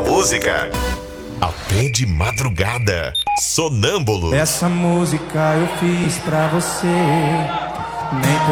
música. Até de madrugada. Sonâmbulos. Essa música eu fiz pra você. Nem